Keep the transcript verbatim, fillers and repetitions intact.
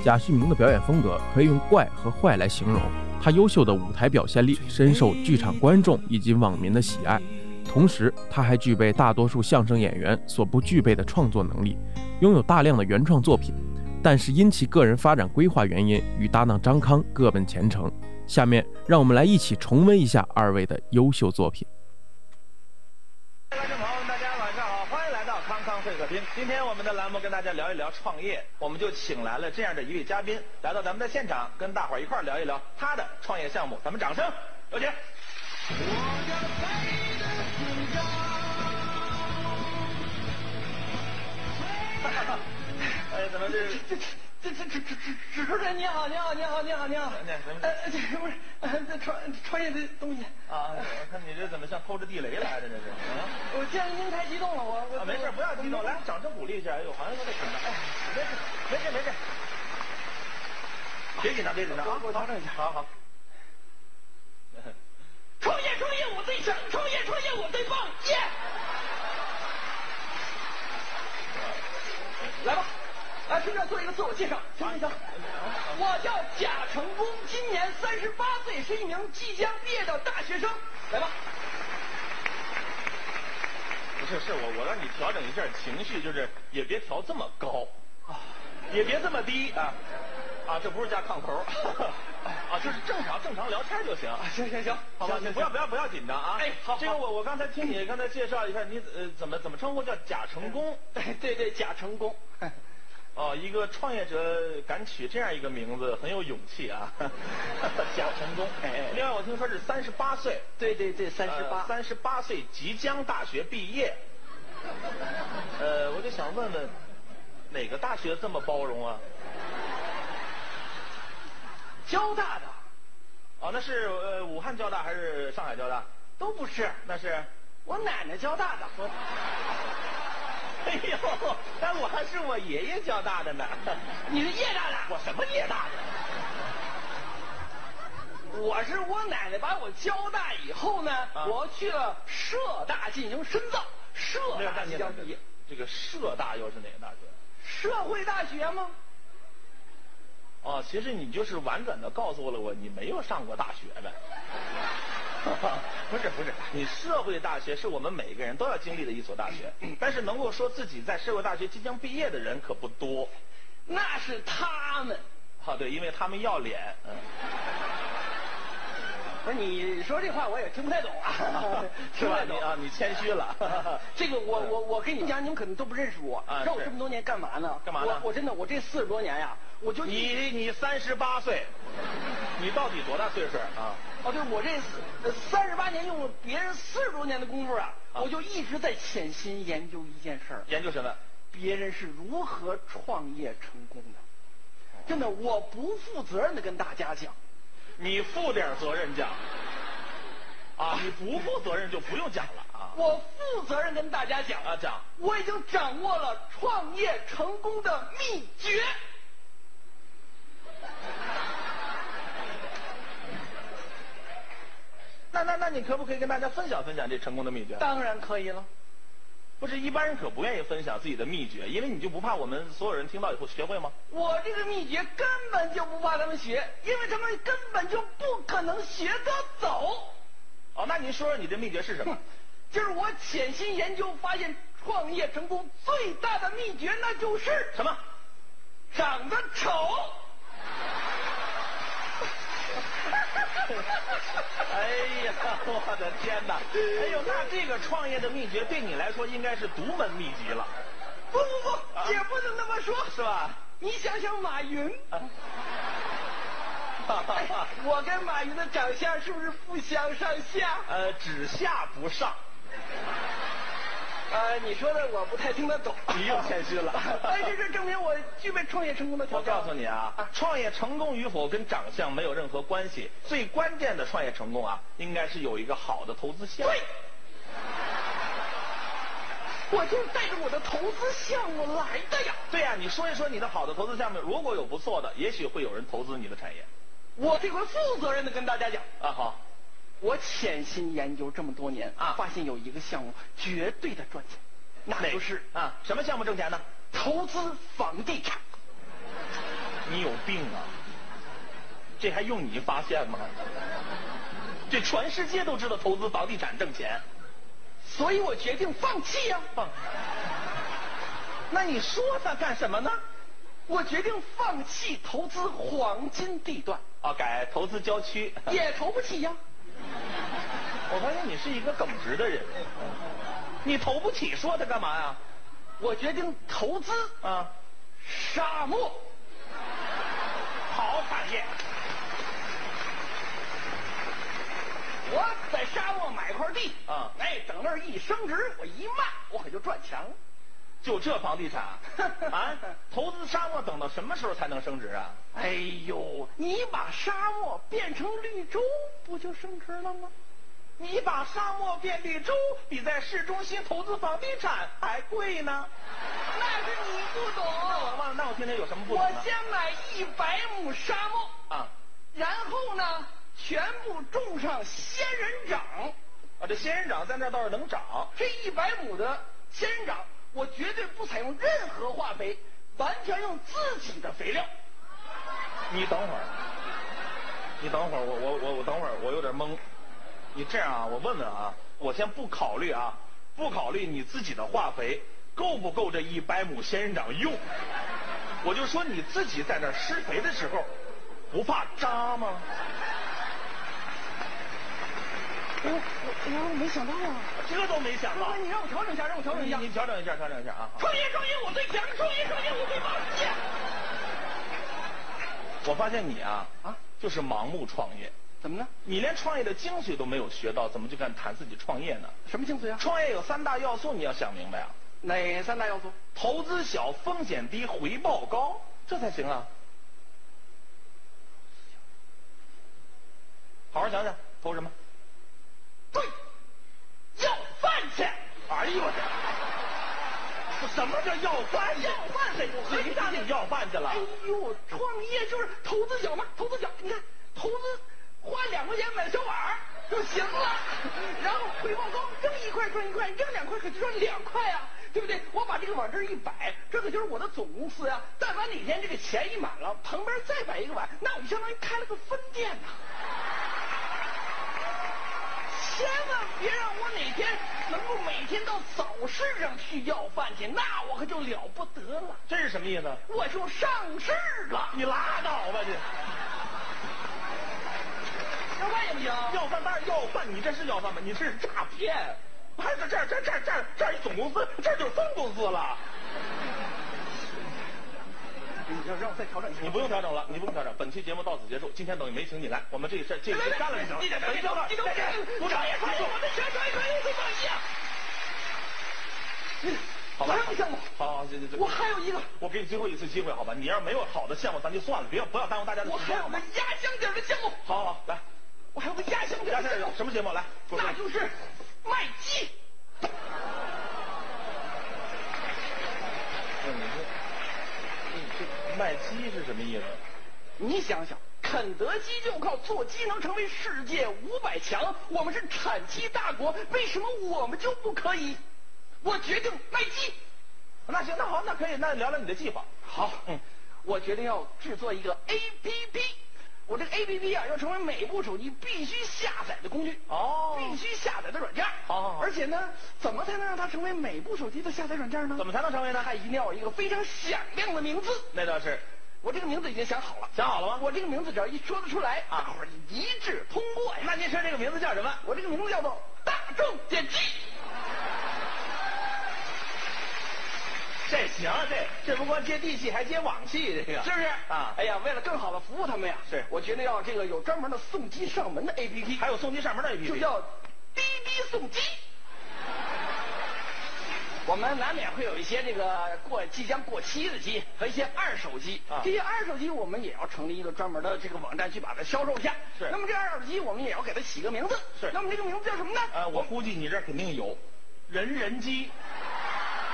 贾旭明的表演风格可以用怪和坏来形容，他优秀的舞台表现力深受剧场观众以及网民的喜爱。同时，他还具备大多数相声演员所不具备的创作能力，拥有大量的原创作品。但是因其个人发展规划原因，与搭档张康各奔前程。下面让我们来一起重温一下二位的优秀作品。 观众朋友们，大家晚上好，欢迎来到康康会客厅。今天我们的栏目跟大家聊一聊创业，我们就请来了这样的一位嘉宾来到咱们的现场，跟大伙儿一块儿聊一聊他的创业项目。咱们掌声有请。哎，怎么这这这这这这这主持人你好，你好，你好，你好，你好。呃，这不是呃这创创业的东西啊？我看你这怎么像偷着地雷来的这是？啊！ 我见您太激动了，我我。 啊，没事，不要激动，来，掌声鼓励一下。哎呦，好像有点紧张。哎，没事，没事，没事。别紧张，别紧张啊！ 我调整一下。 好好。 创业创业我最强，创业创业我最棒，耶！来吧，来，顺便做一个自我介绍，行行行。我叫贾成功，今年三十八岁，是一名即将毕业的大学生。来吧。 不是，是我我让你调整一下情绪，就是也别调这么高，啊，也别这么低啊，啊，这不是加炕头，啊，就是正常正常聊天就行。 行行行，好吧， 你不要不要不要紧张啊！ 哎，好， 这个我我刚才听你刚才介绍一下，你呃怎么怎么称呼叫贾成功？ 对对对，贾成功。 哦，一个创业者敢取这样一个名字，很有勇气啊！贾成功。 哎， 另外我听说是三十八岁。 对对对，三十八， 三十八岁即将大学毕业。呃，我就想问问，哪个大学这么包容啊？ 交大的。 哦，那是呃武汉交大还是上海交大？ 都不是， 那是我奶奶交大的。 我哎呦，但我还是我爷爷交大的呢。 你是叶大的？ 我什么叶大的？我是我奶奶把我交大以后呢，啊、我去了浙大进行深造，浙大即将毕业。 这个浙大又是哪个大学？ 社会大学吗？ 哦，其实你就是婉转的告诉了我，你没有上过大学呗。不是不是，你社会大学是我们每个人都要经历的一所大学，但是能够说自己在社会大学即将毕业的人可不多。 那是他们。 啊，对，因为他们要脸。嗯。 不是你说这话我也听不太懂啊， 听不太懂啊，你谦虚了。 这个我我我跟你讲，你们可能都不认识我，知道我这么多年干嘛呢？ 干嘛呢？ 我我真的我这四十多年呀，我就你你三十八岁，你到底多大岁数啊？ 哦，对，我这三十八年用了别人四十多年的功夫啊，我就一直在潜心研究一件事儿。 研究什么？ 别人是如何创业成功的？真的，我不负责任的跟大家讲。 你负点责任讲啊，你不负责任就不用讲了啊。 我负责任跟大家讲啊，讲， 我已经掌握了创业成功的秘诀。 那那那你可不可以跟大家分享分享这成功的秘诀？ 当然可以了。 不是一般人可不愿意分享自己的秘诀，因为你就不怕我们所有人听到以后学会吗？ 我这个秘诀根本就不怕他们学，因为他们根本就不可能学得走。 哦，那您说说你的秘诀是什么？ 就是我潜心研究发现，创业成功最大的秘诀那就是什么？ 长得丑。 哎呀，我的天哪！哎呦，那这个创业的秘诀对你来说应该是独门秘籍了。 不不不，啊、也不能那么说， 是吧？ 你想想马云， 啊哎、我跟马云的长相是不是不相上下？ 呃，只下不上。 呃，你说的我不太听得懂， 你又谦虚了。 但是这证明我具备创业成功的条件。 我告诉你啊，啊创业成功与否跟长相没有任何关系，最关键的创业成功啊，应该是有一个好的投资项目。 对，我就是带着我的投资项目来的呀。 对呀、啊，你说一说你的好的投资项目，如果有不错的，也许会有人投资你的产业。 我这回负责任的跟大家讲啊，好。 我潜心研究这么多年啊，发现有一个项目绝对的赚钱，那就是啊，什么项目挣钱呢？ 投资房地产。 你有病啊！这还用你发现吗？这全世界都知道投资房地产挣钱， 所以我决定放弃呀、 放。那你说它干什么呢？ 我决定放弃投资黄金地段， 啊，改投资郊区。 也投不起呀。 我发现你是一个耿直的人，你投不起，说它干嘛呀？ 我决定投资啊， 沙漠。 好产业。 我在沙漠买块地啊， 哎，等那儿一升值，我一卖，我可就赚钱了。 就这房地产啊，投资沙漠等到什么时候才能升值啊？ 哎呦，你把沙漠变成绿洲，不就升值了吗？ 你把沙漠变绿洲，比在市中心投资房地产还贵呢。 那是你不懂。 那我忘了，那我听听有什么不懂呢？ 我先买一百亩沙漠啊， 然后呢，全部种上仙人掌。 啊，这仙人掌在那倒是能长。 这一百亩的仙人掌，我绝对不采用任何化肥，完全用自己的肥料。 你等会儿，你等会儿，我我我我等会儿，我有点懵。你这样啊，我问问啊，我先不考虑啊，不考虑你自己的化肥够不够这一百亩仙人掌用，我就说你自己在那施肥的时候，不怕扎吗？ 哎呦，我哎呦，没想到啊！ 这都没想到。 你让我调整一下，让我调整一下。 你调整一下，调整一下啊！ 创业，创业，我最强！创业，创业，我最棒！耶！ 我发现你啊啊，就是盲目创业。 怎么呢？ 你连创业的精髓都没有学到，怎么就敢谈自己创业呢？ 什么精髓啊？ 创业有三大要素，你要想明白啊。 哪三大要素？ 投资小，风险低，回报高，这才行啊。好好想想，投什么？ 对，要饭去！ 哎呦我这，什么叫要饭去？ 要饭去！ 谁让你要饭去了？ 哎呦，创业就是投资小嘛，投资小，你看投资花两块钱买小碗就行了，然后回报高，扔一块赚一块，扔两块可就赚两块啊，对不对？我把这个碗这儿一摆，这可就是我的总公司呀、啊。但凡哪天这个钱一满了，旁边再摆一个碗，那我就相当于开了个分店呐、啊。千万别让我哪天能够每天到早市上去要饭去，那我可就了不得了。 这是什么意思？ 我就上市了。 你拉倒吧你！ 要饭也不行。 要饭当然要饭，你这是要饭吗？你这是诈骗！还是这儿这儿这儿这儿这儿一总公司，这儿就是分公司了。 你要让我再调整一下。 你不用调整了，你不用调整。本期节目到此结束，今天等于没请你来，我们这事这事干了就行。 你等等一等， 你等， 鼓掌！ 我的全全全一不一样。 好吧， 还有个项目。 好好，这这这。 我还有一个， 我给你最后一次机会，好吧？你要是没有好的项目，咱就算了，别不要耽误大家的时间。 我还有个压箱底的项目。 好好来， 我还有个压箱底的项目。 什么节目？来， 那就是卖鸡。 卖鸡是什么意思？ 你想想，肯德基就靠做鸡能成为世界五百强，我们是产鸡大国，为什么我们就不可以？我决定卖鸡。 那行，那好，那可以，那聊聊你的计划。 好，嗯，我决定要制作一个 A P P。我这个 A P P 啊，要成为每部手机必须下载的工具哦， 必须下载的软件。 好好好。 而且呢，怎么才能让它成为每部手机的下载软件呢？ 怎么才能成为呢？ 它一定要有一个非常响亮的名字。 那倒是。 我这个名字已经想好了。 想好了吗？ 我这个名字只要一说得出来，大伙儿一致通过呀。 那您说这个名字叫什么？ 我这个名字叫做大众点击。 这行，这这不光接地气，还接网气，这个是不是啊？ 哎呀，为了更好的服务他们呀， 是我决定要这个有专门的送机上门的 A P P， 还有送机上门的 A P P， 就叫滴滴送机。我们难免会有一些这个过即将过期的机和一些二手机， 啊、 这些二手机我们也要成立一个专门的这个网站去把它销售一下。 是。 那么这二手机我们也要给它起个名字。 是。 那么这个名字叫什么呢？ 呃，我估计你这肯定有，人人机。